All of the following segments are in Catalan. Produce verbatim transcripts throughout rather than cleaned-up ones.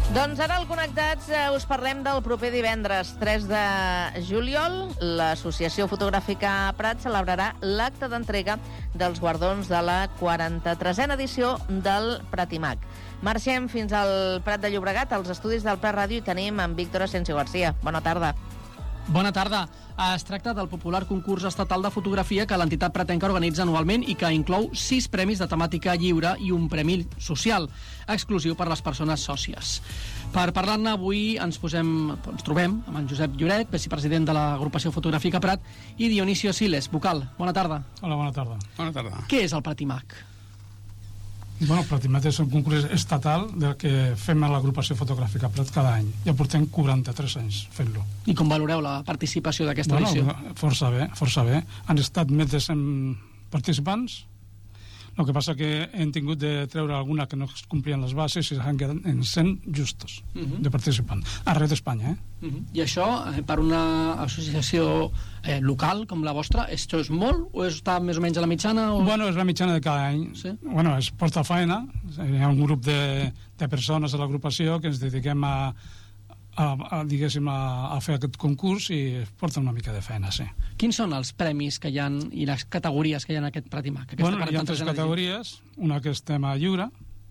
Doncs ara al Connectats eh, us parlem del proper divendres tres de juliol. L'Associació Fotogràfica Prat celebrarà l'acte d'entrega dels guardons de la quaranta-tresena edició del Pratimac. Marxem fins al Prat de Llobregat, als estudis del Prat Ràdio, i tenim en Víctor Asensio García. Bona tarda. Bona tarda. Es tracta del popular concurs estatal de fotografia que l'entitat pratenca organitza anualment i que inclou sis premis de temàtica lliure i un premi social, exclusiu per les persones sòcies. Per parlar-ne avui ens, posem, ens trobem amb en Josep Lloret, vicepresident de l'agrupació fotogràfica Prat, i Dionisio Siles, vocal. Bona tarda. Hola, bona tarda. Bona tarda. Què és el Pratimac? Bueno, el Pratimac és un concurs estatal del que fem a l'agrupació fotogràfica Prat cada any. Ja portem quaranta-tres anys fent-lo. I com valoreu la participació d'aquesta bueno, edició? Força bé, força bé. Han estat més de cent participants. El que passa que hem tingut de treure alguna que no es complien les bases i s'han quedat en cent justos uh -huh. de participants, arreu d'Espanya. Eh? Uh -huh. I això, eh, per una associació eh, local com la vostra, això és molt o està més o menys a la mitjana? O... Bueno, és la mitjana de cada any. Sí? Bueno, es porta feina. Hi ha un grup de, de persones a l'agrupació que ens dediquem a A, a, diguéssim, a, a fer aquest concurs i es porta una mica de feina, sí. Quins són els premis que hi ha i les categories que hi ha en aquest Pratimac? Bueno, hi ha tres categories, una que és tema lliure,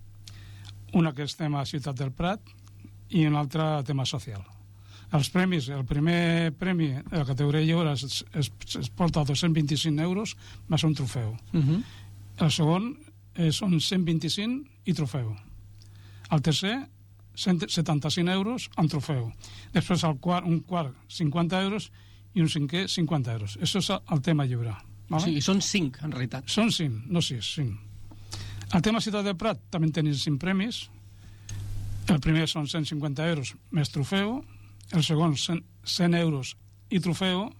una que és tema Ciutat del Prat i una altra tema social. Els premis, el primer premi de la categoria lliure es, es, es porta dos-cents vint-i-cinc euros, va ser un trofeu. Uh -huh. El segon eh, són cent vint-i-cinc i trofeu. El tercer cent setanta-cinc euros amb trofeu. Després el quart, un quart cinquanta euros i un cinquè cinquanta euros. Això és el tema lliure. Vale? O sigui, són cinc en realitat. Són cinc, no sis, cinc. El tema Ciutat del Prat també tenim cinc premis. El primer són cent cinquanta euros més trofeu, el segon cent euros i trofeu,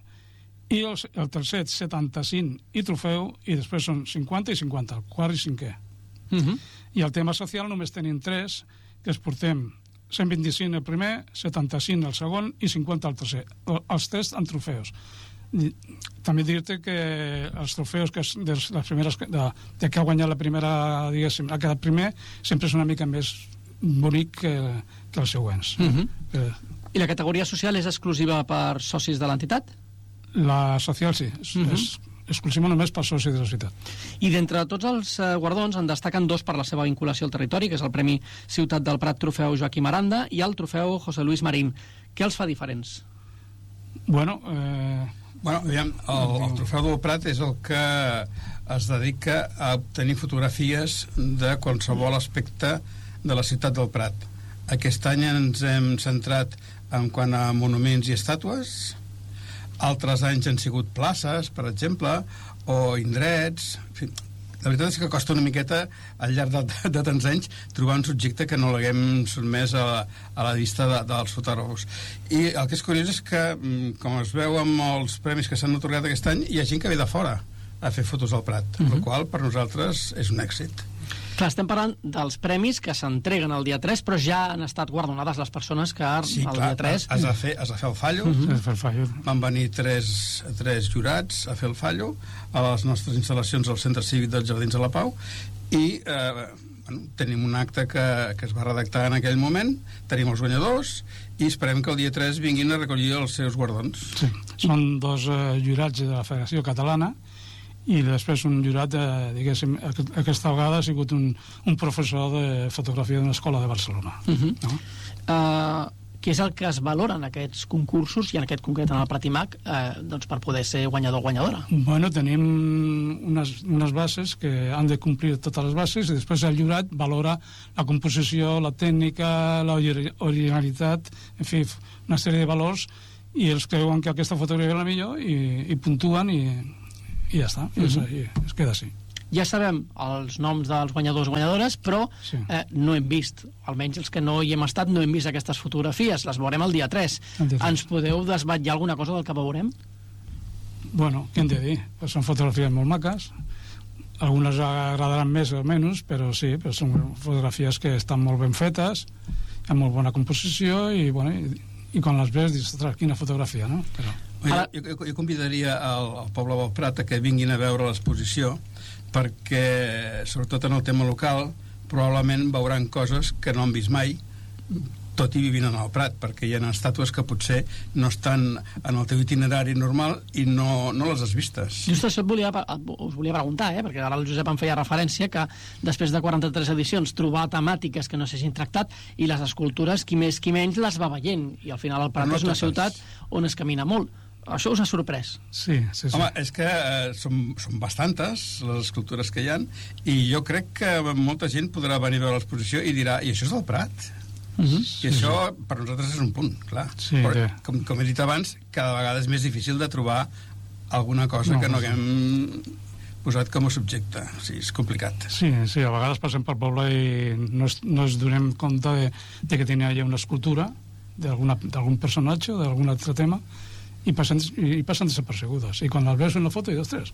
i el, el tercer setanta-cinc i trofeu, i després són cinquanta i cinquanta, el quart i cinquè. Uh -huh. I el tema social només tenim tres, que es portem cent vint-i-cinc el primer, setanta-cinc el segon i cinquanta el tercer. Els tres amb trofeus. I també dir-te que els trofeus que de les primeres de, de que ha guanyat la primera, diguéssim, ha quedat primer, sempre és una mica més bonic que, que els següents. Uh -huh. eh, I la categoria social és exclusiva per socis de l'entitat? La social sí, és, uh -huh. és exclusiva només per socis de la ciutat. I d'entre tots els eh, guardons en destaquen dos per la seva vinculació al territori, que és el Premi Ciutat del Prat Trofeu Joaquim Aranda i el Trofeu José Luis Marín. Què els fa diferents? Bueno, eh... bueno aviam, el, el Trofeu del Prat és el que es dedica a obtenir fotografies de qualsevol aspecte de la ciutat del Prat. Aquest any ens hem centrat en quant a monuments i estàtues. Altres anys han sigut places, per exemple, o indrets. En fi, la veritat és que costa una miqueta al llarg de, de, de tants anys trobar un subjecte que no l'haguem sotmès a, a la vista de, dels fotògrafs. I el que és curiós és que, com es veu amb els premis que s'han atorgat aquest any, hi ha gent que ve de fora a fer fotos al Prat, uh -huh. el qual per nosaltres és un èxit. Clar, estem parlant dels premis que s'entreguen el dia tres, però ja han estat guardonades les persones que sí, el clar, dia tres... has de fer, has de fer el fallo. Uh -huh. el fallo. Van venir tres, tres jurats a fer el fallo a les nostres instal·lacions al Centre Cívic dels Jardins de la Pau i eh, bueno, tenim un acte que, que es va redactar en aquell moment, tenim els guanyadors i esperem que el dia tres vinguin a recollir els seus guardons. Sí, són dos eh, jurats de la Federació Catalana i després un jurat, de, diguéssim, aquesta vegada ha sigut un, un professor de fotografia d'una escola de Barcelona. Uh -huh. no? uh, què és el que es valora en aquests concursos i en aquest concret en el Pratimac eh, doncs per poder ser guanyador o guanyadora? Bueno, tenim unes, unes bases que han de complir totes les bases i després el jurat valora la composició, la tècnica, l'originalitat, en fi, una sèrie de valors, i els creuen que aquesta fotografia és la millor i, i puntuen i i ja està, i, uh-huh. i es queda així. Ja sabem els noms dels guanyadors o guanyadores, però sí. eh, no hem vist, almenys els que no hi hem estat, no hem vist aquestes fotografies, les veurem el dia tres. El dia tres. Ens podeu desvetllar alguna cosa del que veurem? Bueno, què hem de dir? Pues són fotografies molt maques, algunes agradaran més o menys, però sí, però són fotografies que estan molt ben fetes, amb molt bona composició, i, bueno, i, i quan les ves dius, ostres, quina fotografia, no? Però... Ara... Jo, jo, jo convidaria el, el poble del Prat a que vinguin a veure l'exposició, perquè sobretot en el tema local probablement veuran coses que no han vist mai, tot i vivint en el Prat, perquè hi ha estàtues que potser no estan en el teu itinerari normal i no, no les has vistes. Just això et volia, us volia preguntar, eh? perquè ara el Josep em feia referència que després de quaranta-tres edicions trobar temàtiques que no s'hagin tractat i les escultures, qui més qui menys les va veient, i al final el Prat no és una ciutat on es camina molt. Això us ha sorprès? Sí, sí, sí. Home, és que eh, són, són bastantes les escultures que hi ha, i jo crec que molta gent podrà venir a veure l'exposició i dirà, i això és del Prat? Uh -huh. I això per nosaltres és un punt, clar. Sí, però, que... com, com he dit abans, cada vegada és més difícil de trobar alguna cosa no, que no haguem posat com a subjecte. O sigui, és complicat. Sí, sí, a vegades passem pel poble i no, es, no es donem compte de, de que tenia allà una escultura d'algun personatge o d'algun altre tema, i passen, i passen desapercebudes, i quan les veus en la foto i ostres,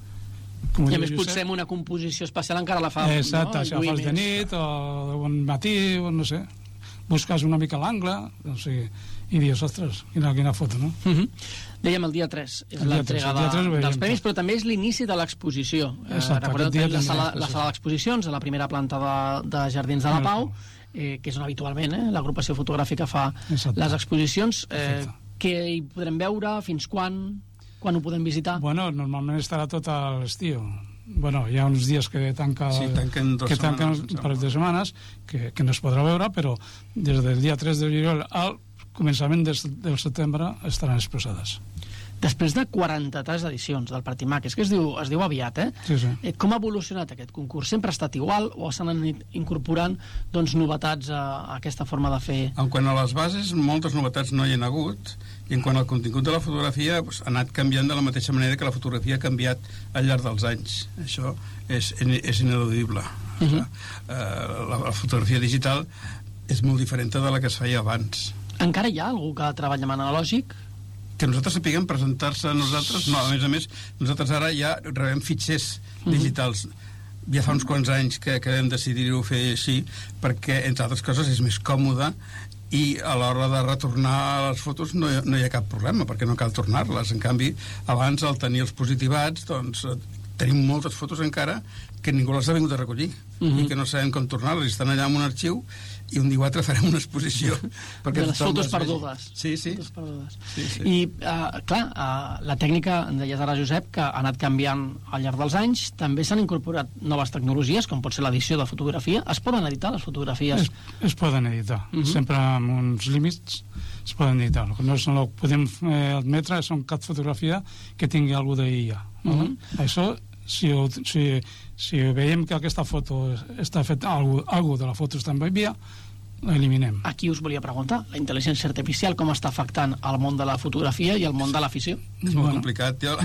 i a més potser amb una composició especial encara la fa, exacte, no? Això la fas de nit o de bon matí o no sé, busques una mica l'angle, o sigui, i dius, ostres, quina, quina foto, no? Uh -huh. Dèiem el dia tres és l'entrega de, dels premis, però també és l'inici de l'exposició. Eh, recordeu que la sala, la sala d'exposicions a la primera planta de, de Jardins de la Pau, eh, que és on habitualment eh, l'agrupació fotogràfica fa exacte. Les exposicions. Eh, què hi podrem veure, fins quan, quan ho podem visitar? Bueno, normalment estarà tot a l'estiu. Bueno, hi ha uns dies que tanca, sí, tanquen dos que tanquen setmanes, un parell de setmanes que, que no es podrà veure, però des del dia tres de juliol al començament del, del setembre estaran exposades. Després de quaranta-tres edicions del Pratimac, és que es diu, es diu aviat, eh? Sí, sí. eh? Com ha evolucionat aquest concurs? Sempre ha estat igual o s'han anat incorporant doncs, novetats a, a aquesta forma de fer? En quant a les bases, moltes novetats no hi ha hagut, i en quant al contingut de la fotografia, doncs, ha anat canviant de la mateixa manera que la fotografia ha canviat al llarg dels anys. Això és, és ineludible. Uh -huh. uh, la, la fotografia digital és molt diferent de la que es feia abans. Encara hi ha algú que treballa amb analògic? Que nosaltres sapiguem presentar-se a nosaltres, no, a més a més, nosaltres ara ja rebem fitxers digitals. Uh-huh. Ja fa uns quants anys que, que vam decidir-ho fer així, perquè, entre altres coses, és més còmode i a l'hora de retornar les fotos no hi, no hi ha cap problema, perquè no cal tornar-les. En canvi, abans, al tenir els positivats, doncs, tenim moltes fotos encara que ningú les ha vingut a recollir uh-huh. i que no sabem com tornar-les. Estan allà en un arxiu i un dia o altre farem una exposició perquè de les fotos perdudes. Sí, sí. Fotos perdudes. sí, sí. I, uh, clar, uh, la tècnica, en deies ara, Josep, que ha anat canviant al llarg dels anys, també s'han incorporat noves tecnologies, com pot ser l'edició de fotografia. Es poden editar les fotografies? Es, es poden editar, uh-huh. sempre amb uns límits es poden editar. El que no, no podem eh, admetre és cap fotografia que tingui alguna d'I A. Uh-huh. Això, si, si, si veiem que aquesta foto està feta, algú, algú de la foto està en via, l'eliminem. Aquí us volia preguntar, la intel·ligència artificial com està afectant el món de la fotografia i el món de l'afició? És molt bueno. complicat. Jo,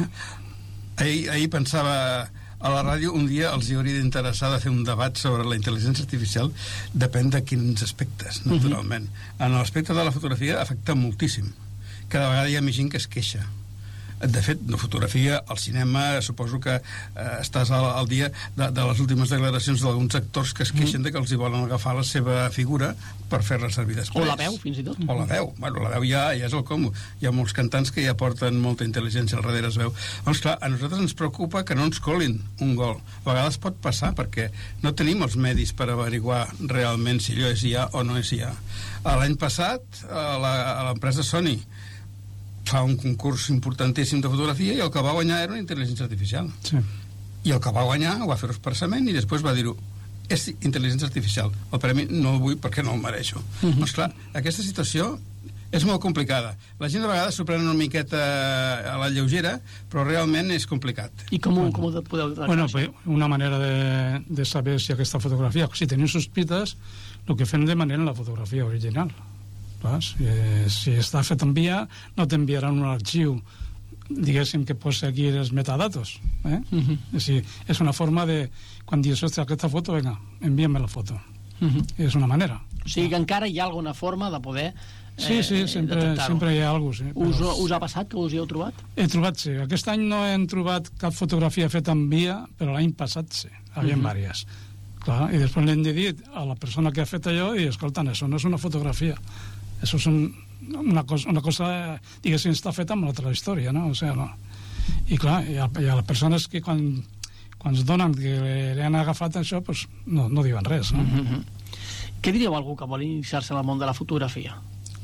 ahir, ahir pensava a la ràdio, un dia els hi hauria d'interessar de fer un debat sobre la intel·ligència artificial, depèn de quins aspectes, naturalment. Uh-huh. En l'aspecte de la fotografia afecta moltíssim. Cada vegada hi ha més gent que es queixa. De fet, la fotografia, al cinema, suposo que eh, estàs al, al dia de, de les últimes declaracions d'alguns actors que es queixen mm. de que els hi volen agafar la seva figura per fer-la servir després. O la veu, fins i tot. O la veu. Bueno, la veu ja, ja és el com. Hi ha molts cantants que ja porten molta intel·ligència al darrere es veu. Doncs clar, a nosaltres ens preocupa que no ens colin un gol. A vegades pot passar perquè no tenim els medis per averiguar realment si allò és I A o no és I A. L'any passat, a l'empresa Sony fa un concurs importantíssim de fotografia i el que va guanyar era una intel·ligència artificial. Sí. I el que va guanyar ho va fer expressament i després va dir-ho, és intel·ligència artificial, el premi no el vull perquè no el mereixo. Uh-huh. Doncs clar, aquesta situació és molt complicada. La gent de vegades s'ho pren una miqueta a la lleugera, però realment és complicat. I com ho, com ho podeu tractar? Bueno, pues, una manera de, de saber si aquesta fotografia, si tenim sospites, el que fem demanem la fotografia original. Clar, si, si està fet en via, no t'enviaran un arxiu, diguéssim, que posa aquí els metadatos. Eh? Uh-huh. És, és una forma de, quan dius, ostres, aquesta foto, vinga, envia'm la foto. Uh-huh. És una manera. O sigui que encara hi ha alguna forma de poder eh, sí, sí, sempre, sempre hi ha alguna cosa. Sí, us, però... us ha passat que us hi heu trobat? He trobat, sí. Aquest any no hem trobat cap fotografia feta en via, però l'any passat sí, havia uh-huh. diverses. Clar, i després l'hem de dir a la persona que ha fet allò i, escolta, això no és una fotografia. Això és un, una, cosa, una cosa, diguéssim, està feta amb l'altra història, no? O sigui, no? I clar, hi ha, hi ha les persones que quan, quan es donen que li han agafat això, pues, no, no diuen res, no? Mm-hmm. Què diríeu a algú que vol iniciar-se en el món de la fotografia?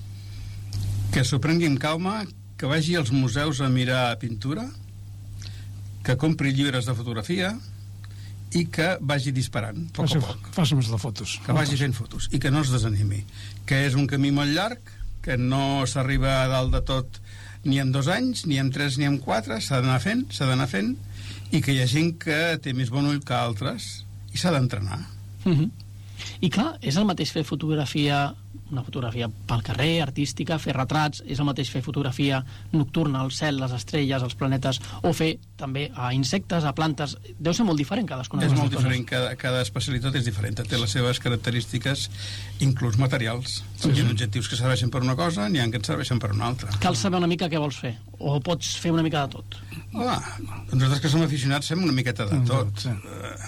Que s'ho prengui amb calma, que vagi als museus a mirar pintura, que compri llibres de fotografia i que vagi disparant, a poc a poc. Faci més de fotos. Que vagi fent fotos i que no es desanimi. Que és un camí molt llarg, que no s'arriba a dalt de tot ni en dos anys, ni en tres, ni en quatre, s'ha d'anar fent, s'ha d'anar fent, i que hi ha gent que té més bon ull que altres, i s'ha d'entrenar. Uh-huh. I clar, és el mateix fer fotografia, una fotografia pel carrer, artística, fer retrats, és el mateix fer fotografia nocturna, el cel, les estrelles, els planetes, o fer també a insectes, a plantes. Deu ser molt diferent cadascuna de És les molt coses. diferent, cada, cada especialitat és diferent, té les seves característiques, inclús materials. Sí, Hi ha sí. objectius que serveixen per una cosa, n'hi ha que et serveixen per una altra. Cal saber una mica què vols fer, o pots fer una mica de tot. Home, nosaltres que som aficionats fem una miqueta de tot. Sí.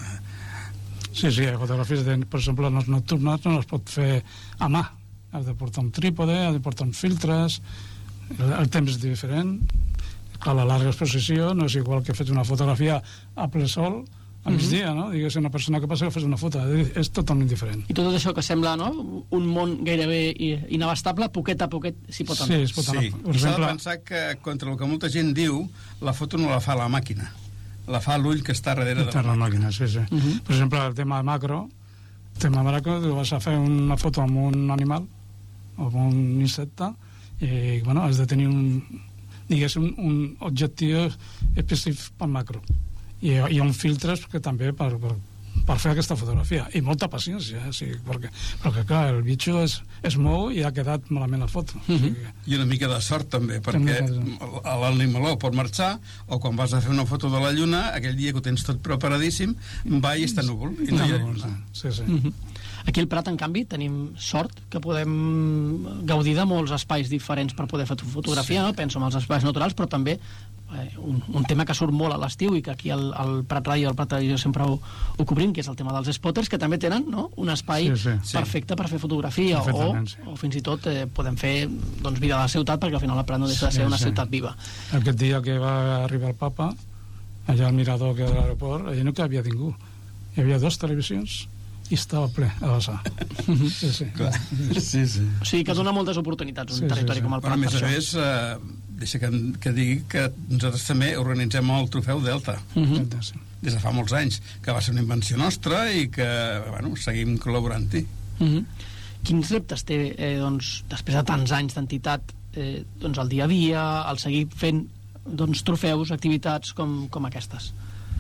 Sí, sí, fotografies, de, per exemple, les nocturnes no les pot fer a mà. Has de portar un trípode, has de portar uns filtres, el, el temps és diferent. Clar, la larga exposició no és igual que fes una fotografia a ple sol, a migdia, no? Digues, una persona que passa que fes una foto, és totalment diferent. I tot això que sembla, no?, un món gairebé inabastable, poquet a poquet s'hi pot anar. Sí, es pot anar. Sí, Per i s'ha de exemple, pensar que contra el que molta gent diu, la foto no la fa la màquina, la fa l'ull que està darrere de està la la màquina. màquina, sí, sí. Uh -huh. Per exemple, el tema macro, el tema macro, tu vas a fer una foto amb un animal o amb un insecte i, bueno, has de tenir un, digués, un, un objectiu específic per macro. I hi ha uns filtres que també per, per, per fer aquesta fotografia. I molta paciència, eh? Sí, perquè, perquè, clar, el bitxo es, es mou i ha quedat malament la foto. Uh -huh. O sigui, I una mica de sort també, També perquè l'animaló pot marxar, o quan vas a fer una foto de la lluna, aquell dia que ho tens tot preparadíssim, va i està núvol, i no hi ha lluna. sí, sí. Uh -huh. Aquí al Prat, en canvi, tenim sort que podem gaudir de molts espais diferents per poder fer fotografia, sí. No? Penso en els espais naturals, però també eh, un, un tema que surt molt a l'estiu i que aquí al, al Prat Ràdio, al Prat Ràdio sempre ho, ho cobrim, que és el tema dels spotters, que també tenen, no?, un espai Sí, sí. perfecte per fer fotografia, o, Perfectament, sí. o fins i tot eh, podem fer, doncs, vida de la ciutat, perquè al final el Prat no deixa de ser Sí, una sí. ciutat viva. Aquest dia que va arribar el papa, allà al mirador que de l'aeroport, allà no hi havia ningú. Hi havia dues televisions i estava ple a vessar. Sí, sí. Clar. Sí, sí. O sigui que dona moltes oportunitats un Sí, sí, territori sí. com el Però, Prat. a més per a això. més, eh, deixa que, que digui que nosaltres també organitzem el Trofeu Delta, Uh -huh. Sí. des de fa molts anys, que va ser una invenció nostra i que, bueno, seguim col·laborant-hi. Uh -huh. Quins reptes té, eh, doncs, després de tants anys d'entitat, eh, doncs, el dia a dia, el seguir fent, doncs, trofeus, activitats com, com aquestes?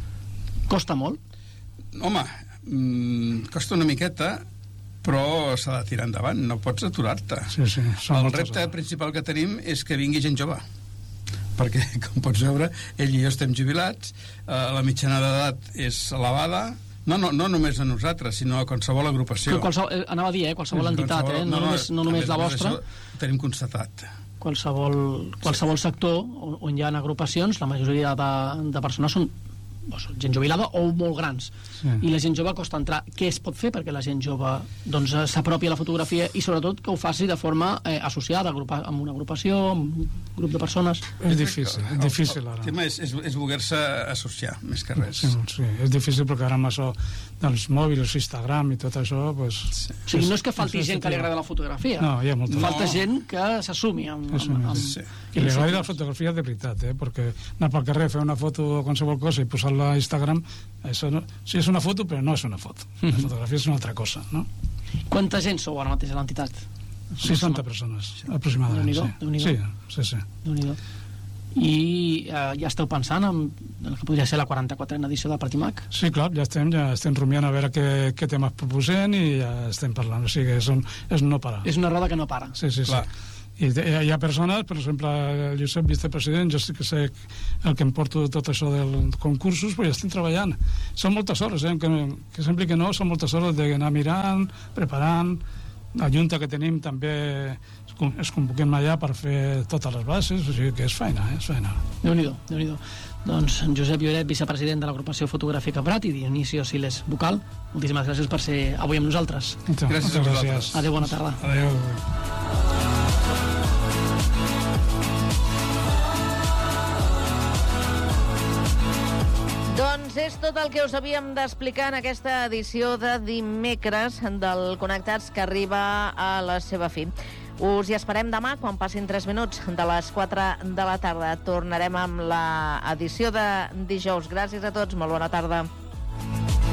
Costa molt? Home, mm, costa una miqueta, però s'ha de tirar endavant, no pots aturar-te. Sí, sí, són El moltes repte hores. principal que tenim és que vingui gent jove, perquè, com pots veure, ell i jo estem jubilats, eh, la mitjana d'edat és elevada, no, no, no només a nosaltres, sinó a qualsevol agrupació. Que qualsevol, eh, anava a dir, eh, qualsevol Sí, sí, entitat, eh, no, només, no a només més la a més vostra, això ho tenim constatat. qualsevol, qualsevol sector on, on hi ha agrupacions, la majoria de, de persones són o són gent jubilada o molt grans. Sí. I la gent jove costa entrar. Què es pot fer perquè la gent jove doncs, s'apropi a la fotografia i sobretot que ho faci de forma eh, associada, agrupa, amb una agrupació, amb un grup de persones? És difícil, és difícil El ara. tema és, és, és voler-se associar, més que res. Sí, sí, és difícil perquè ara amb això dels mòbils, Instagram i tot això, pues, Sí. O sigui, no és que falti és gent que li agrada la fotografia. No, hi ha molta Falta No. gent que s'assumi amb, Això amb, amb... Sí. I li agrada la fotografia de veritat, eh? Perquè anar pel carrer, fer una foto o qualsevol cosa i posar-la a Instagram, això no, sí és una foto, però no és una foto. La fotografia és una altra cosa, no? Quanta gent sou ara mateix a l'entitat? seixanta persones, aproximadament. Déu-n'hi-do, Sí. Déu-n'hi-do. sí, sí, sí. Déu-n'hi-do. I eh, ja esteu pensant en, en el que podria ser la quaranta-quatrena edició del Pratimac? Sí, clar, ja estem, ja estem rumiant a veure què, què temes proposem i ja estem parlant, o sigui, és, un, és no parar. És una roda que no para. Sí, sí, sí. Clar. I te- hi ha persones, per exemple, el Josep, vicepresident, jo sí que sé el que em porto tot això dels concursos, però ja estem treballant. Són moltes hores, eh? que, que sembli que no, són moltes hores d'anar mirant, preparant. La junta que tenim també es con- es convoquem allà per fer totes les bases, o sigui que és feina, eh? és feina. Déu-n'hi-do, Déu-n'hi-do. Doncs Josep Lloret, vicepresident de l'agrupació fotogràfica Prat, i Dionisio Siles, vocal, moltíssimes gràcies per ser avui amb nosaltres. Gràcies Gràcies a vosaltres. Adéu, bona tarda. Adéu. Doncs Doncs és tot el que us havíem d'explicar en aquesta edició de dimecres del Connectats, que arriba a la seva fi. Us hi esperem demà, quan passin tres minuts de les quatre de la tarda. Tornarem amb l'edició de dijous. Gràcies a tots, molt bona tarda.